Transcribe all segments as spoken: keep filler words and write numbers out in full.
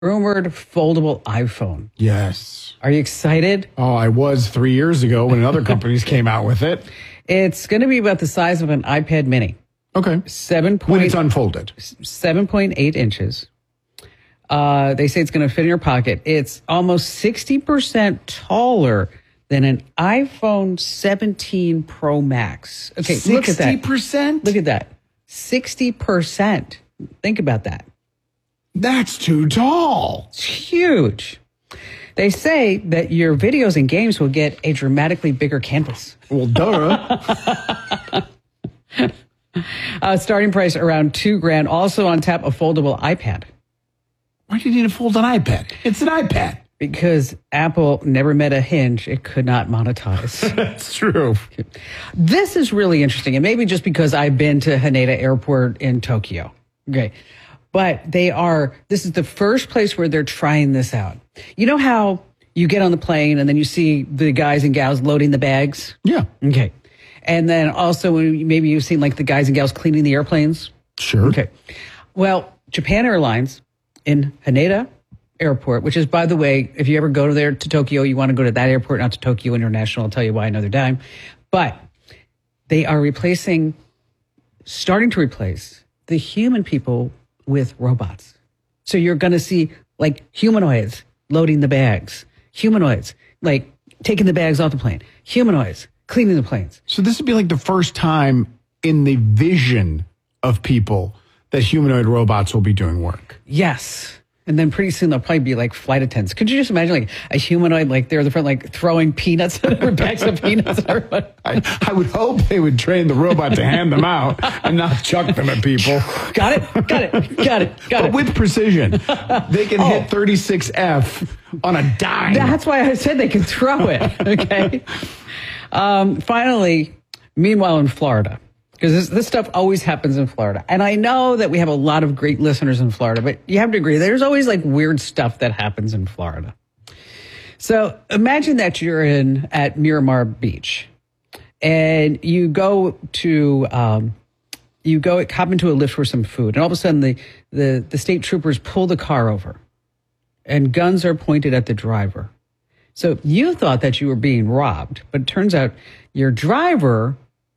rumored foldable iPhone. Yes. Are you excited? Oh, I was three years ago when other companies came out with it. It's going to be about the size of an iPad mini. Okay. Seven When point it's unfolded. seven point eight inches. Uh, they say it's going to fit in your pocket. It's almost sixty percent taller than an iPhone seventeen Pro Max. Okay, look at that. sixty percent? Look at that. sixty percent. Think about that. That's too tall. It's huge. They say that your videos and games will get a dramatically bigger canvas. Well, duh. Uh, starting price around two grand. Also on tap, a foldable iPad. Why do you need to fold an iPad? It's an iPad. Because Apple never met a hinge it could not monetize. That's true. This is really interesting. And maybe just because I've been to Haneda Airport in Tokyo. Okay. But they are, this is the first place where they're trying this out. You know how you get on the plane and then you see the guys and gals loading the bags? Yeah. Okay. And then also maybe you've seen like the guys and gals cleaning the airplanes? Sure. Okay. Well, Japan Airlines in Haneda Airport, which is, by the way, if you ever go to there to Tokyo, you want to go to that airport, not to Tokyo International. I'll tell you why another time. But they are replacing, starting to replace the human people with robots. So you're going to see like humanoids loading the bags, humanoids like taking the bags off the plane, humanoids cleaning the planes. So this would be like the first time in the vision of people that humanoid robots will be doing work. Yes. And then pretty soon they'll probably be like flight attendants. Could you just imagine like a humanoid, like they're the front, like throwing peanuts, bags of peanuts at everyone? I, I would hope they would train the robot to hand them out and not chuck them at people. Got it? Got it. Got it. Got but it. with precision. They can Oh. hit thirty-six F on a dime. That's why I said they can throw it. Okay. um, finally, meanwhile in Florida, because this, this stuff always happens in Florida. And I know that we have a lot of great listeners in Florida, but you have to agree, there's always like weird stuff that happens in Florida. So imagine that you're in at Miramar Beach and you go to, um, you go hop into a lift for some food. And all of a sudden the, the, the state troopers pull the car over and guns are pointed at the driver. So you thought that you were being robbed, but it turns out your driver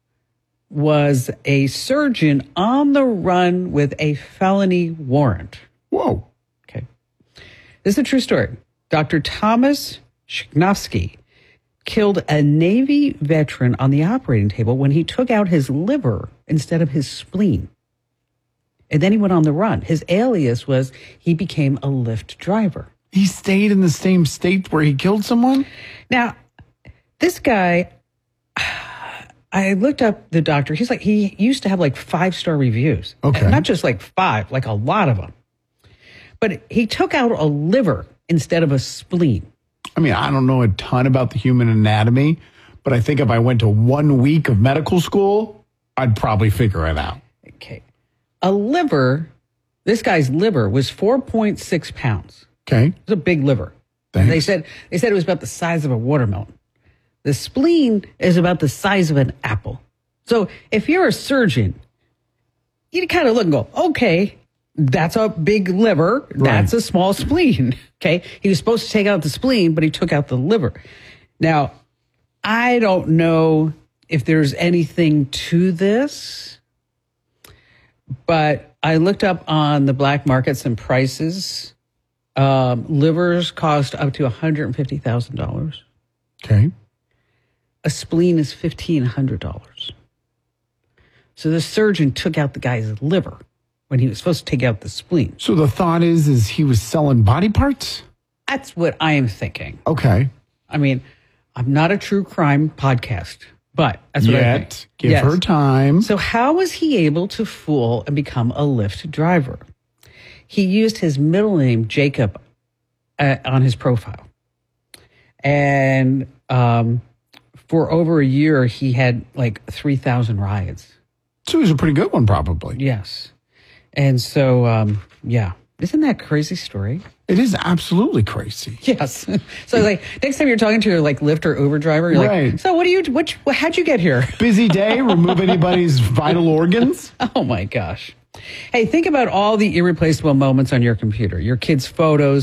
was a surgeon on the run with a felony warrant. Whoa. Okay. This is a true story. Doctor Thomas Shknovsky killed a Navy veteran on the operating table when he took out his liver instead of his spleen. And then he went on the run. His alias was he became a Lyft driver. He stayed in the same state where he killed someone? Now, this guy, I looked up the doctor. He's like, he used to have like five-star reviews. Okay. And not just like five, like a lot of them. But he took out a liver instead of a spleen. I mean, I don't know a ton about the human anatomy, but I think if I went to one week of medical school, I'd probably figure it out. Okay. A liver, this guy's liver was four point six pounds. Okay. It was a big liver. Thanks. They said they said it was about the size of a watermelon. The spleen is about the size of an apple. So if you're a surgeon, you kind of look and go, okay, that's a big liver. That's Right. a small spleen. Okay. He was supposed to take out the spleen, but he took out the liver. Now, I don't know if there's anything to this, but I looked up on the black market some prices. Um, livers cost up to one hundred fifty thousand dollars. Okay. A spleen is fifteen hundred dollars. So the surgeon took out the guy's liver when he was supposed to take out the spleen. So the thought is, is he was selling body parts? That's what I am thinking. Okay. I mean, I'm not a true crime podcast, but that's what I think. Yet. Give Yes. her time. So how was he able to fool and become a Lyft driver? He used his middle name, Jacob, uh, on his profile. And um, for over a year, he had like three thousand rides. So he's a pretty good one, probably. Yes. And so, um, yeah. Isn't that a crazy story? It is absolutely crazy. Yes. So like next time you're talking to your like Lyft or Uber driver, you're Right. like, so what do you, what, how'd you get here? Busy day, remove anybody's vital organs. Oh my gosh. Hey, think about all the irreplaceable moments on your computer, your kids' photos,